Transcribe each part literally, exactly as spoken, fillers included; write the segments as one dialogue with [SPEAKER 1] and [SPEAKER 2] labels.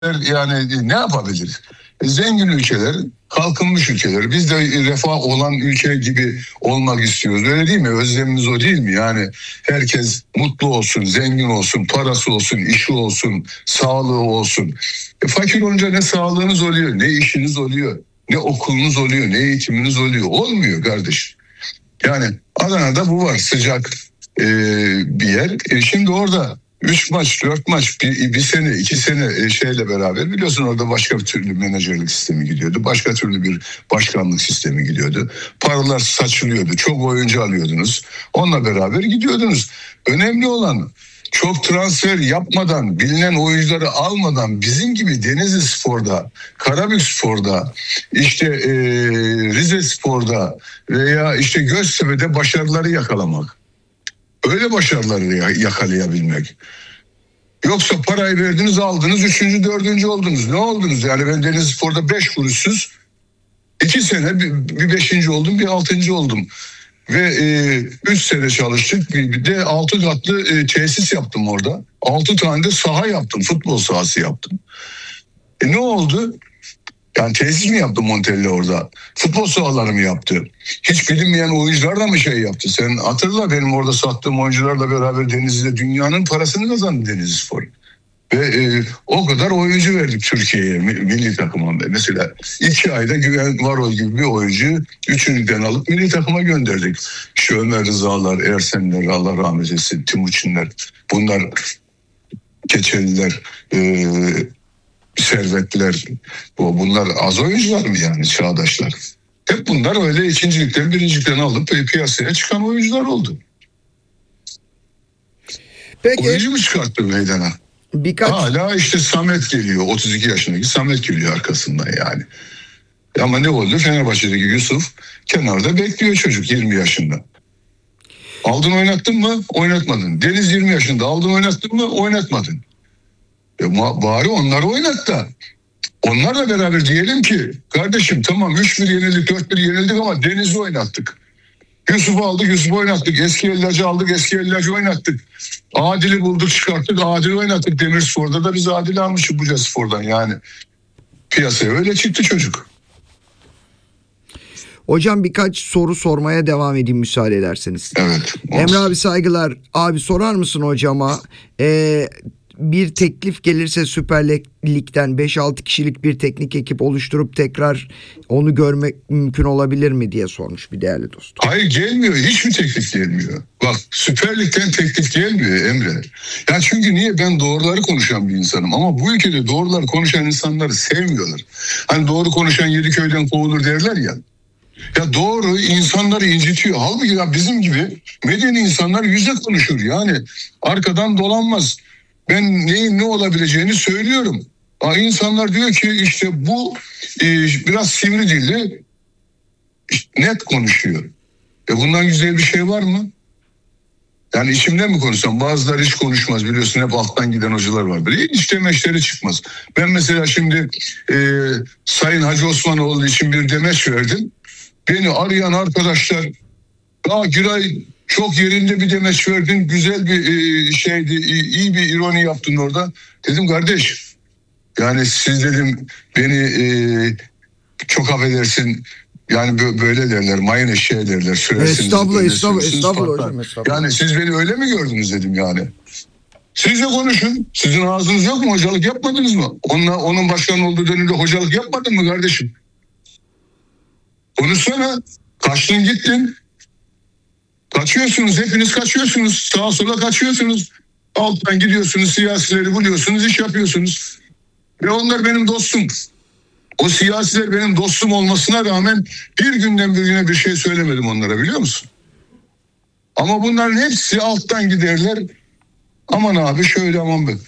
[SPEAKER 1] yani ne yapabilir? Zengin ülkeler, kalkınmış ülkeler. Biz de refah olan ülke gibi olmak istiyoruz. Öyle değil mi? Özlemimiz o değil mi? Yani herkes mutlu olsun, zengin olsun, parası olsun, işi olsun, sağlığı olsun. E, fakir olunca ne sağlığınız oluyor, ne işiniz oluyor, ne okulunuz oluyor, ne eğitiminiz oluyor. Olmuyor kardeş. Yani Adana'da bu var, sıcak e, bir yer. E, şimdi orada üç maç, dört maç, bir, bir sene, iki sene e, şeyle beraber biliyorsun orada başka bir türlü menajerlik sistemi gidiyordu. Başka türlü bir başkanlık sistemi gidiyordu. Paralar saçılıyordu. Çok oyuncu alıyordunuz. Onunla beraber gidiyordunuz. Önemli olan çok transfer yapmadan, bilinen oyuncuları almadan bizim gibi Denizli Spor'da, Karabük Spor'da, işte e, Rize Spor'da veya işte Göztepe'de başarıları yakalamak. Öyle başarıları yakalayabilmek. Yoksa parayı verdiniz, aldınız, üçüncü, dördüncü oldunuz. Ne oldunuz? Yani ben Denizli Spor'da beş kuruşsuz iki sene bir, bir beşinci oldum, bir altıncı oldum. Ve e, üç sene çalıştık. Bir de altı katlı e, tesis yaptım orada. Altı tane de saha yaptım. Futbol sahası yaptım. E ne oldu? Yani tesis mi yaptı Montella orada? Futbol sahaları mı yaptı? Hiç bilinmeyen oyuncular da mı şey yaptı? Sen hatırla, benim orada sattığım oyuncularla beraber Denizli'de dünyanın parasını kazandı Denizli Spor. Ve e, o kadar oyuncu verdik Türkiye'ye, milli takıma. Mesela iki ayda Güven Varol gibi bir oyuncu üçüncüden alıp milli takıma gönderdik. İşte Ömer Rızalar, Ersenler, Allah rahmet etsin, Timuçinler, bunlar, Keçeliler, e, Servetler, bu bunlar az oyuncular mı yani, çağdaşlar? Hep bunlar öyle ikincilikten, birincilikten alıp piyasaya çıkan oyuncular oldu. Peki. Oyuncu mu çıkarttı meydana? Birkaç... Hala işte Samet geliyor, otuz iki yaşındaki Samet geliyor arkasından yani. Ama ne oldu? Fenerbahçe'deki Yusuf kenarda bekliyor, çocuk yirmi yaşında. Aldın oynattın mı? Oynatmadın. Deniz yirmi yaşında, aldın oynattın mı? Oynatmadın. E, bari onları oynat da. Onlarla beraber diyelim ki kardeşim tamam üç bir yenildik, dört bir yenildik ama Deniz'i oynattık. Yusuf'u aldık, Yusuf'u oynattık. Eski Ellacı aldık, eski Ellacı oynattık. Adil'i bulduk, çıkarttık, Adil'i oynattık. Demirspor'da da biz Adil'i almışız Buca Spor'dan yani. Piyasaya öyle çıktı çocuk.
[SPEAKER 2] Hocam birkaç soru sormaya devam edeyim müsaade ederseniz.
[SPEAKER 1] Evet.
[SPEAKER 2] Emre abi saygılar. Abi sorar mısın hocama? Ee, bir teklif gelirse Süper Lig'den beş altı kişilik bir teknik ekip oluşturup tekrar onu görmek mümkün olabilir mi diye sormuş bir değerli dostum.
[SPEAKER 1] Hayır, gelmiyor. Hiçbir teklif gelmiyor. Bak, Süper Lig'den teklif gelmiyor Emre. Ya çünkü niye? Ben doğruları konuşan bir insanım ama bu ülkede doğruları konuşan insanları sevmiyorlar. Hani doğru konuşan yedi köyden kovulur derler ya. Ya doğru insanları incitiyor. Halbuki ya bizim gibi medeni insanlar yüze konuşur. Yani arkadan dolanmaz. Ben neyin ne olabileceğini söylüyorum. Aa, insanlar diyor ki işte bu e, biraz sivri dilli, işte net konuşuyor. E bundan güzel bir şey var mı? Yani içimden mi konuşsam? Bazıları hiç konuşmaz, biliyorsun, hep alttan giden hocalar vardır. Hiç demeçleri çıkmaz. Ben mesela şimdi e, Sayın Hacı Osmanoğlu için bir demeç verdim. Beni arayan arkadaşlar, "Aa Giray, çok yerinde bir demeç verdin, güzel bir e, şeydi, iyi bir ironi yaptın orada." Dedim kardeş, yani siz dedim beni e, çok affedersin, yani böyle derler, mayın eşeğe derler.
[SPEAKER 2] Estağfurullah, estağfurullah, estağfurullah hocam, estağfurullah.
[SPEAKER 1] Yani siz beni öyle mi gördünüz dedim yani. Siz de konuşun. Sizin ağzınız yok mu? Hocalık yapmadınız mı? Onunla, onun başkan olduğu dönemde hocalık yapmadın mı kardeşim? Konuşsana. Kaçtın gittin. Kaçıyorsunuz. Hepiniz kaçıyorsunuz. Sağa sola kaçıyorsunuz. Alttan gidiyorsunuz. Siyasileri buluyorsunuz. İş yapıyorsunuz. Ve onlar benim dostum. O siyasiler benim dostum olmasına rağmen bir günden bir güne bir şey söylemedim onlara, biliyor musun? Ama bunların hepsi alttan giderler. Aman abi şöyle, aman be.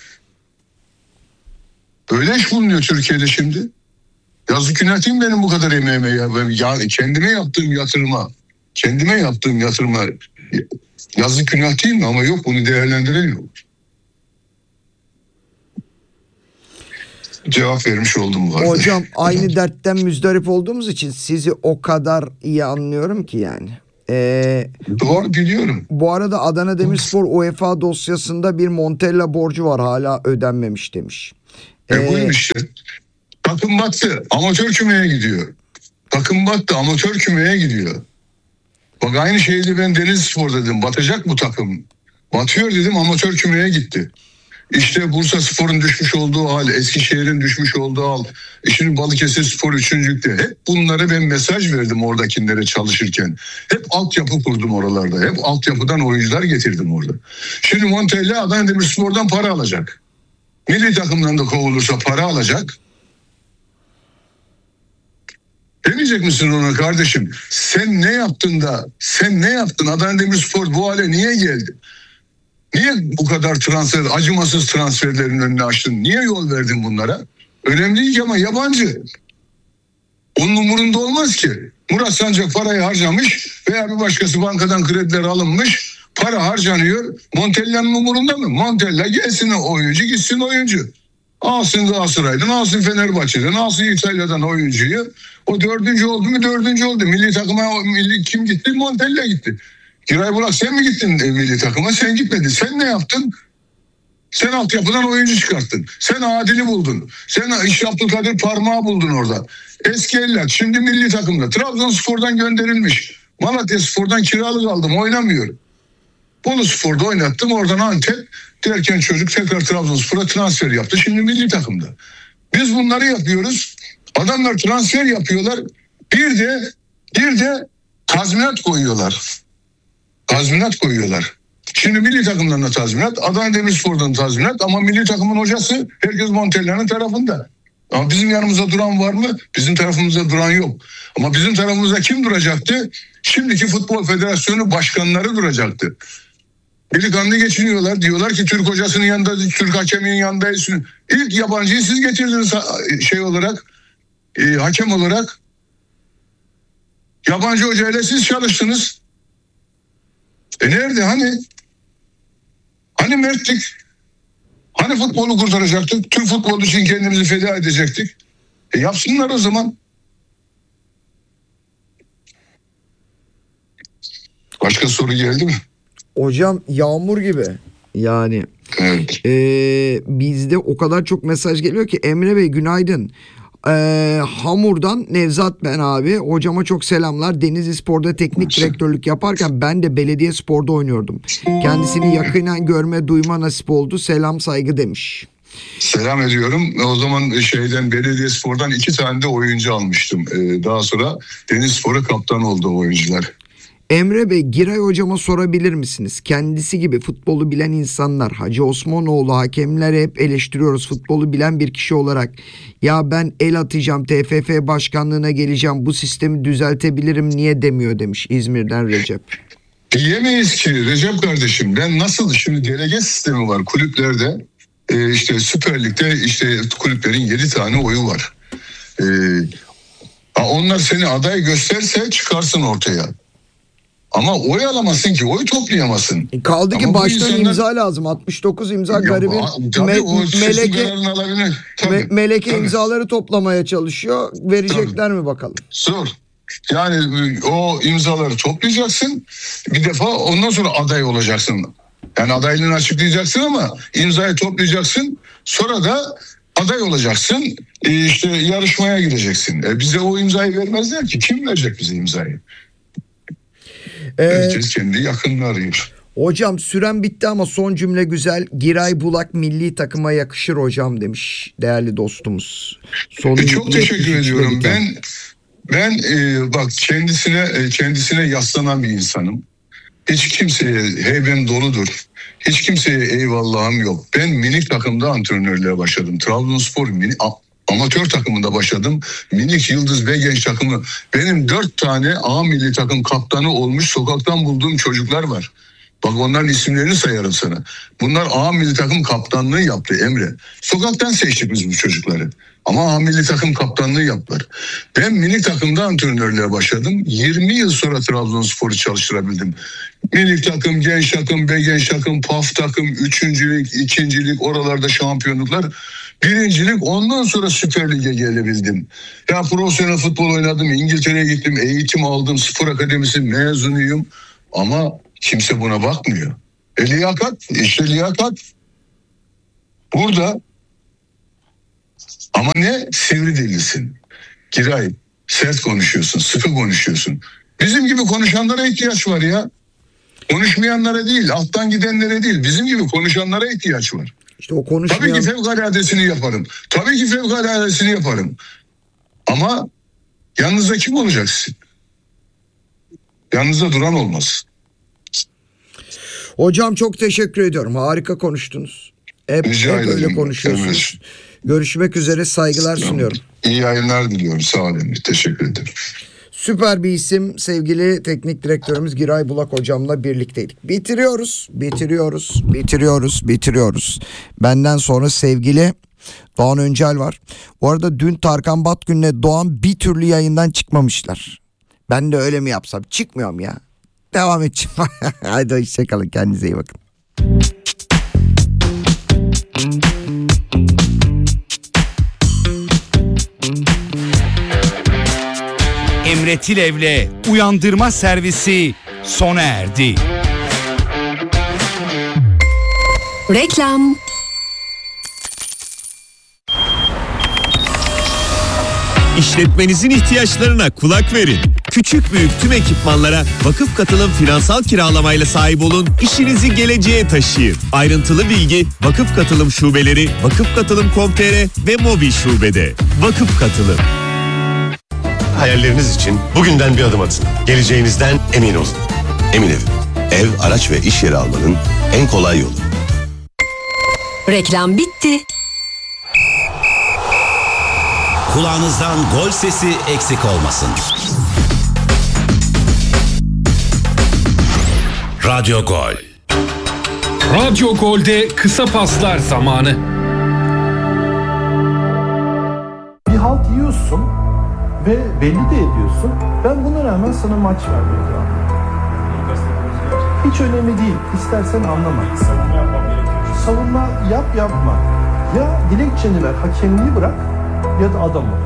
[SPEAKER 1] Böyle iş bulunuyor Türkiye'de şimdi. Yazık günah değil mi benim bu kadar emeğime ya? Yani kendime yaptığım yatırıma, kendime yaptığım yatırıma yazık günah değil mi? Ama yok, bunu değerlendiren yok. Cevap vermiş oldum bu arada.
[SPEAKER 2] Hocam aynı dertten müzdarip olduğumuz için sizi o kadar iyi anlıyorum ki yani. Ee,
[SPEAKER 1] Doğru, biliyorum.
[SPEAKER 2] Bu arada Adana Demirspor UEFA dosyasında bir Montella borcu var, hala ödenmemiş demiş.
[SPEAKER 1] E
[SPEAKER 2] Ee,
[SPEAKER 1] buyur işte. Takım battı. Amatör kümeye gidiyor. Takım battı. Amatör kümeye gidiyor. Bak aynı şeydi ben Denizlispor dedim. Batacak bu takım. Batıyor dedim, amatör kümeye gitti. İşte Bursaspor'un düşmüş olduğu hal, Eskişehir'in düşmüş olduğu hal, e şimdi Balıkesirspor üçüncülükte. Hep bunlara ben mesaj verdim oradakilere çalışırken. Hep altyapı kurdum oralarda. Hep altyapıdan oyuncular getirdim orada. Şimdi Montella Adana Demirspor'dan para alacak. Milli takımdan da kovulursa para alacak. Demeyecek misin ona kardeşim? Sen ne yaptın da, sen ne yaptın? Adana Demirspor bu hale niye geldi? Niye bu kadar transfer, acımasız transferlerin önünü açtın? Niye yol verdin bunlara? Önemli değil ki ama yabancı. Onun umurunda olmaz ki. Murat Sancak parayı harcamış veya bir başkası bankadan krediler alınmış. Para harcanıyor. Montella'nın umurunda mı? Montella gelsin oyuncu, gitsin oyuncu. Alsın Galatasaray'dan, alsın Fenerbahçe'den, alsın İtalya'dan oyuncuyu. O dördüncü oldu mu dördüncü oldu. Milli takıma milli, kim gitti? Montella gitti. Giray Burak sen mi gittin e, milli takıma? Sen gitmedin. Sen ne yaptın? Sen altyapıdan oyuncu çıkarttın. Sen Adil'i buldun. Sen İş Abdülkadir Parmağı buldun orada. Eski eller. Şimdi milli takımda. Trabzonspor'dan gönderilmiş. Malatyaspor'dan kiralık aldım. Oynamıyor. Boluspor'da oynattım. Oradan Antep derken çocuk tekrar Trabzonspor'a transfer yaptı. Şimdi milli takımda. Biz bunları yapıyoruz. Adamlar transfer yapıyorlar. Bir de bir de tazminat koyuyorlar. Tazminat koyuyorlar. Şimdi milli takımdan da tazminat, Adana Demirspor'dan tazminat ama milli takımın hocası herkes Montella'nın tarafında. Ama bizim yanımızda duran var mı? Bizim tarafımızda duran yok. Ama bizim tarafımızda kim duracaktı? Şimdiki Futbol Federasyonu başkanları duracaktı. Delikanlı geçiniyorlar. Diyorlar ki Türk hocasının yanında, Türk hakeminin yanında. İlk yabancıyı siz getirdiniz şey olarak, e, hakem olarak. Yabancı hocayla siz çalıştınız. E nerede hani? Hani mertlik? Hani futbolu kurtaracaktık? Türk futbolu için kendimizi feda edecektik. E yapsınlar o zaman. Başka soru geldi mi?
[SPEAKER 2] hocam yağmur gibi. Yani
[SPEAKER 1] Evet.
[SPEAKER 2] e, bizde o kadar çok mesaj geliyor ki. Emre Bey günaydın. Ee, Hamur'dan Nevzat ben abi. Hocama çok selamlar. Denizlispor'da teknik direktörlük yaparken ben de Belediyespor'da oynuyordum. Kendisini yakinen görme, duyma nasip oldu. Selam saygı demiş.
[SPEAKER 1] Selam ediyorum. O zaman şeyden Belediyespor'dan iki tane de oyuncu almıştım. Ee, daha sonra Denizlispor'a kaptan oldu o oyuncular.
[SPEAKER 2] Emre Bey, Giray hocama sorabilir misiniz? Kendisi gibi futbolu bilen insanlar, Hacı Osmanoğlu, hakemleri hep eleştiriyoruz futbolu bilen bir kişi olarak. Ya ben el atacağım, T F F başkanlığına geleceğim, bu sistemi düzeltebilirim niye demiyor demiş İzmir'den Recep.
[SPEAKER 1] Diyemeyiz ki Recep kardeşim. Ben nasıl şimdi delege sistemi var kulüplerde. Ee, işte Süper Lig'de işte kulüplerin yedi tane oyu var. Ee, onlar seni aday gösterse çıkarsın ortaya. Ama oy alamazsın ki, oy toplayamasın.
[SPEAKER 2] E kaldı ki
[SPEAKER 1] Ama bu
[SPEAKER 2] baştan
[SPEAKER 1] insanlar-
[SPEAKER 2] imza lazım. altmış dokuz imza
[SPEAKER 1] Ya,
[SPEAKER 2] garibin.
[SPEAKER 1] ba- tabii
[SPEAKER 2] Me-
[SPEAKER 1] o seçim
[SPEAKER 2] meleke
[SPEAKER 1] kararını alabilir. Tabii,
[SPEAKER 2] me- meleke
[SPEAKER 1] tabii.
[SPEAKER 2] imzaları toplamaya çalışıyor. Verecekler mi bakalım?
[SPEAKER 1] Zor. Yani o imzaları toplayacaksın. Bir defa ondan sonra aday olacaksın. Yani adaylığını açıklayacaksın ama imzayı toplayacaksın. Sonra da aday olacaksın. E işte yarışmaya gireceksin. E bize o imzayı vermezler ki. Kim verecek bize imzayı?
[SPEAKER 2] Ee,
[SPEAKER 1] Herkes kendi yakınını arıyor.
[SPEAKER 2] Hocam süren bitti ama son cümle güzel. Giray Bulak milli takıma yakışır hocam demiş değerli dostumuz. Son
[SPEAKER 1] E çok teşekkür
[SPEAKER 2] yetmiş üçte
[SPEAKER 1] ediyorum.
[SPEAKER 2] biten.
[SPEAKER 1] Ben ben e, bak kendisine e, kendisine yaslanan bir insanım. Hiç kimseye heybem doludur. Hiç kimseye eyvallahım yok. Ben minik takımda antrenörlüğe başladım. Trabzonspor mini, a, amatör takımında başladım. Minik Yıldız ve genç takımı. Benim dört tane A milli takım kaptanı olmuş sokaktan bulduğum çocuklar var. Bak onların isimlerini sayarım sana. Bunlar A milli takım kaptanlığı yaptı Emre. Sokaktan seçtik biz bu çocukları. Ama A milli takım kaptanlığı yaptılar. Ben milli takımda antrenörlüğe başladım. yirmi yıl sonra Trabzonspor'u çalıştırabildim. Milli takım, genç takım, B genç takım, P A F takım, üçüncülük, ikincilik, oralarda şampiyonluklar. Birincilik, ondan sonra Süper Lig'e gelebildim. Ya profesyonel futbol oynadım, İngiltere'ye gittim, eğitim aldım, spor akademisi mezunuyum. Ama kimse buna bakmıyor. E liyakat, işte liyakat. Burada Ama ne? Sivri dillisin. Giray, sert konuşuyorsun, sıkı konuşuyorsun. Bizim gibi konuşanlara ihtiyaç var ya. Konuşmayanlara değil, alttan gidenlere değil, bizim gibi konuşanlara ihtiyaç var.
[SPEAKER 2] İşte o konuşmayan...
[SPEAKER 1] Tabii ki fevkaladesini yaparım. Tabii ki fevkaladesini yaparım. Ama yanınızda kim olacaksın? Yanınızda duran olmaz.
[SPEAKER 2] Hocam çok teşekkür ediyorum. Harika konuştunuz. Hep,
[SPEAKER 1] Rica
[SPEAKER 2] hep öyle
[SPEAKER 1] ederim.
[SPEAKER 2] konuşuyorsunuz. Evet. Görüşmek üzere, saygılar tamam. sunuyorum.
[SPEAKER 1] İyi yayınlar diliyorum. Sağ olun. Teşekkür ederim.
[SPEAKER 2] Süper bir isim, sevgili teknik direktörümüz Giray Bulak hocamla birlikteydik. Bitiriyoruz, bitiriyoruz, bitiriyoruz, bitiriyoruz. Benden sonra sevgili Doğan Öncel var. Bu arada dün Tarkan Batgün'le Doğan bir türlü yayından çıkmamışlar. Ben de öyle mi yapsam? Çıkmıyorum ya. Devam edeceğim. Haydi hoşçakalın, kendinize iyi bakın.
[SPEAKER 3] Emre Tilev'le Uyandırma Servisi sona erdi.
[SPEAKER 4] Reklam.
[SPEAKER 5] İşletmenizin ihtiyaçlarına kulak verin. Küçük büyük tüm ekipmanlara Vakıf Katılım finansal kiralamayla sahip olun, işinizi geleceğe taşıyın. Ayrıntılı bilgi Vakıf Katılım şubeleri, vakıf katılım nokta com nokta tr ve mobil şubede. Vakıf Katılım.
[SPEAKER 6] Hayalleriniz için bugünden bir adım atın. Geleceğinizden emin olun. Emin Ev. Ev, araç ve iş yeri almanın en kolay yolu.
[SPEAKER 4] Reklam bitti.
[SPEAKER 7] Kulağınızdan gol sesi eksik olmasın. Radyo Gol.
[SPEAKER 8] Radyo Gol'de kısa paslar zamanı.
[SPEAKER 9] Bir halt yiyorsun ve belli de ediyorsun. Ben buna rağmen sana maç vermeye devam ediyorum. Hiç önemli değil. İstersen anlama. Savunma yap yapma. Ya dilekçeni ver, hakemliği bırak ya da adam ol.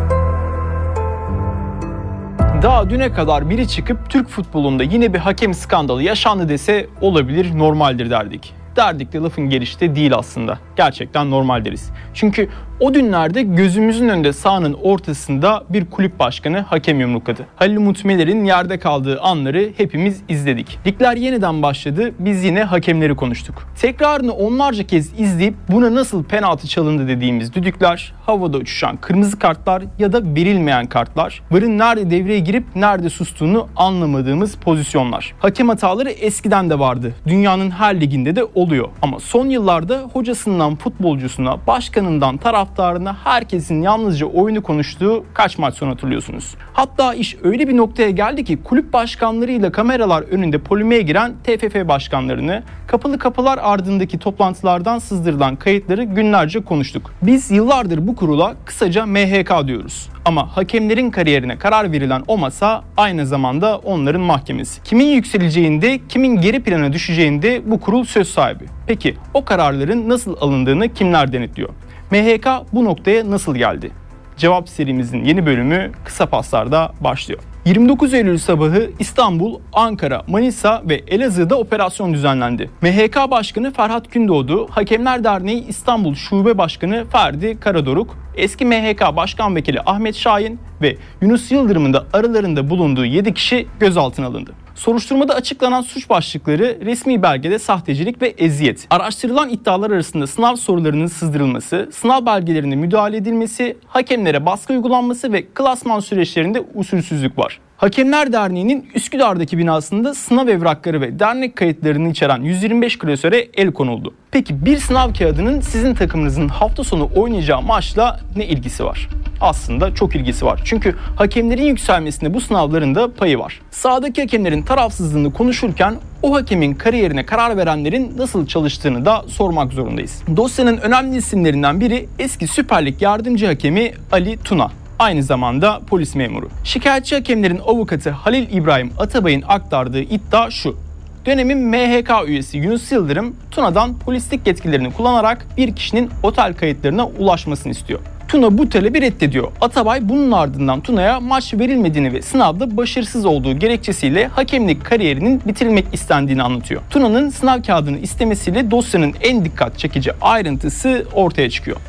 [SPEAKER 10] Daha düne kadar biri çıkıp Türk futbolunda yine bir hakem skandalı yaşandı dese olabilir, normaldir derdik. Derdik de lafın gelişi de değil aslında. Gerçekten normal deriz. Çünkü o günlerde gözümüzün önünde sahanın ortasında bir kulüp başkanı hakem yumrukladı. Halil Umut Meler'in yerde kaldığı anları hepimiz izledik. Ligler yeniden başladı, biz yine hakemleri konuştuk. Tekrarını onlarca kez izleyip buna nasıl penaltı çalındı dediğimiz düdükler, havada uçuşan kırmızı kartlar ya da verilmeyen kartlar, varın nerede devreye girip nerede sustuğunu anlamadığımız pozisyonlar. Hakem hataları eskiden de vardı. Dünyanın her liginde de oluyor. Ama son yıllarda hocasından futbolcusuna, başkanından taraftarına herkesin yalnızca oyunu konuştuğu kaç maç sonra hatırlıyorsunuz. Hatta iş öyle bir noktaya geldi ki kulüp başkanlarıyla kameralar önünde polemiğe giren T F F başkanlarını, kapalı kapılar ardındaki toplantılardan sızdırılan kayıtları günlerce konuştuk. Biz yıllardır bu kurula kısaca M H K diyoruz. Ama hakemlerin kariyerine karar verilen o masa aynı zamanda onların mahkemesi. Kimin yükseleceğinde, kimin geri plana düşeceğinde bu kurul söz sahibi. Peki o kararların nasıl alındığını kimler denetliyor? M H K bu noktaya nasıl geldi? Cevap serimizin yeni bölümü kısa paslarda başlıyor. yirmi dokuz Eylül sabahı İstanbul, Ankara, Manisa ve Elazığ'da operasyon düzenlendi. M H K Başkanı Ferhat Gündoğdu, Hakemler Derneği İstanbul Şube Başkanı Ferdi Karadoruk, eski M H K Başkan Vekili Ahmet Şahin ve Yunus Yıldırım'ın da aralarında bulunduğu yedi kişi gözaltına alındı. Soruşturmada açıklanan suç başlıkları resmi belgede sahtecilik ve eziyet. Araştırılan iddialar arasında sınav sorularının sızdırılması, sınav belgelerine müdahale edilmesi, hakemlere baskı uygulanması ve klasman süreçlerinde usulsüzlük var. Hakemler Derneği'nin Üsküdar'daki binasında sınav evrakları ve dernek kayıtlarını içeren yüz yirmi beş klasöre el konuldu. Peki bir sınav kağıdının sizin takımınızın hafta sonu oynayacağı maçla ne ilgisi var? Aslında çok ilgisi var. Çünkü hakemlerin yükselmesinde bu sınavların da payı var. Sahadaki hakemlerin tarafsızlığını konuşurken o hakemin kariyerine karar verenlerin nasıl çalıştığını da sormak zorundayız. Dosyanın önemli isimlerinden biri eski Süper Lig yardımcı hakemi Ali Tuna. Aynı zamanda polis memuru. Şikayetçi hakemlerin avukatı Halil İbrahim Atabay'ın aktardığı iddia şu: dönemin M H K üyesi Yunus Yıldırım, Tuna'dan polislik yetkilerini kullanarak bir kişinin otel kayıtlarına ulaşmasını istiyor. Tuna bu talebi reddediyor. Atabay bunun ardından Tuna'ya maç verilmediğini ve sınavda başarısız olduğu gerekçesiyle hakemlik kariyerinin bitirilmek istendiğini anlatıyor. Tuna'nın sınav kağıdını istemesiyle dosyanın en dikkat çekici ayrıntısı ortaya çıkıyor.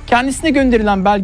[SPEAKER 10] Kendisine gönderilen belge